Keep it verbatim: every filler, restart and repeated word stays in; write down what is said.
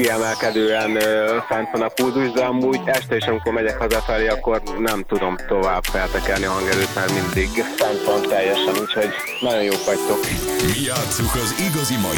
kiemelkedően ö, fent van a pulzus, de amúgy este is, amikor megyek hazafelé, akkor nem tudom tovább feltekerni a hangerőt, mert mindig fent van teljesen, úgyhogy nagyon jók vagytok. Mi játsszuk az igazi mai